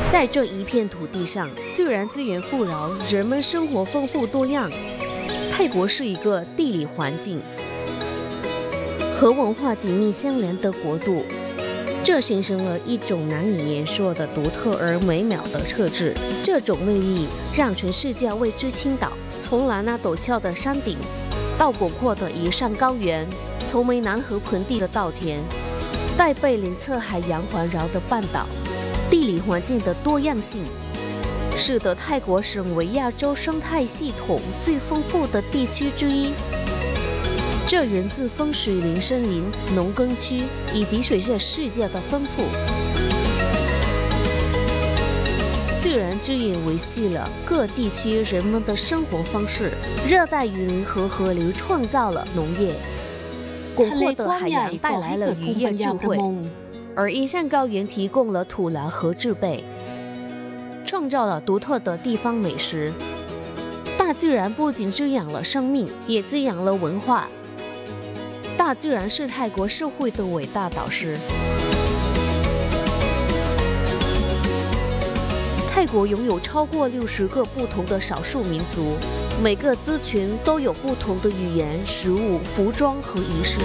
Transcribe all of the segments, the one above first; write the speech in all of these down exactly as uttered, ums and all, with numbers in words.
在这一片土地上，自然资源富饶，人们生活丰富多样。泰国是一个地理环境和文化紧密相连的国度，这形成了一种难以言说的独特而美妙的特质。这种魅力让全世界为之倾倒。从蓝那陡峭的山顶，到广阔的宜山高原，从湄南河盆地的稻田，带被林侧海洋环绕的半岛，地理环境的多样性，使得泰国成为亚洲生态系统最丰富的地区之一。这源自风水林森林、农耕区以及水下世界的丰富。自然资源维系了各地区人们的生活方式，热带雨林和河流创造了农业，广阔的海洋带来了渔业智慧，而宜山高原提供了土壤和植被，创造了独特的地方美食。大自然不仅滋养了生命，也滋养了文化。大自然是泰国社会的伟大导师。泰国拥有超过六十个不同的少数民族，每个族群都有不同的语言、食物、服装和仪式。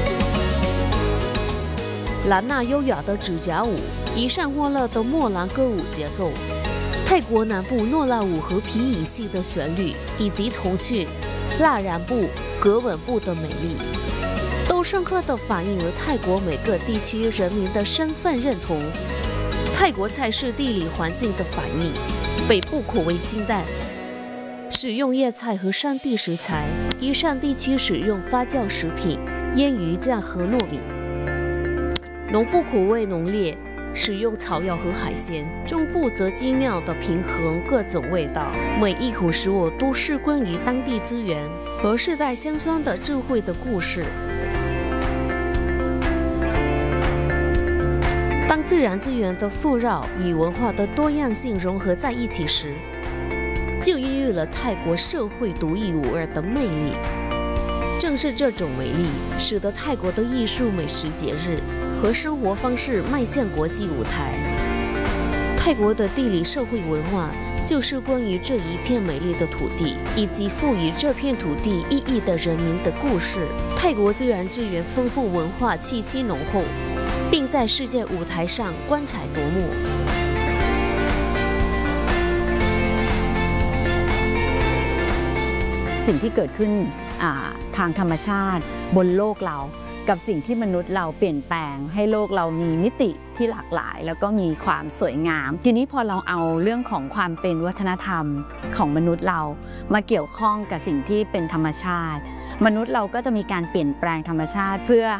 兰纳优雅的指甲舞，宜山欢乐的莫兰歌舞节奏，泰国南部诺拉舞和皮影戏的旋律，以及童趣、蜡染布、格纹布的美丽，都深刻地反映了泰国每个地区人民的身份认同。泰国菜是地理环境的反应，北部口味清淡，使用叶菜和山地食材；宜山地区使用发酵食品、腌鱼酱和糯米；农部口味浓烈，使用草药和海鲜；中部则精妙地平衡各种味道。每一口食物都是关于当地资源和世代相传的智慧的故事。当自然资源的富饶与文化的多样性融合在一起时，就孕育了泰国社会独一无二的魅力。正是这种魅力，使得泰国的艺术、美食、节日和生活方式迈向国际舞台。泰国的地理社会文化，就是关于这一片美丽的土地，以及赋予这片土地意义的人民的故事。泰国自然资源丰富，文化气息浓厚，并在世界舞台上光彩夺目。 สิ่งที่เกิดขึ้นทางธรรมชาติบนโลกเรากับสิ่งที่มนุษย์เราเปลี่ยนแปลงให้โลกเรามีมิติที่หลากหลายแล้วก็มีความสวยงามทีนี้พอเราเอาเรื่องของความเป็นวัฒนธรรมของมนุษย์เรามาเกี่ยวข้องกับสิ่งที่เป็นธรรมชาติมนุษย์เราก็จะมีการเปลี่ยนแปลงธรรมชาติเพื่อ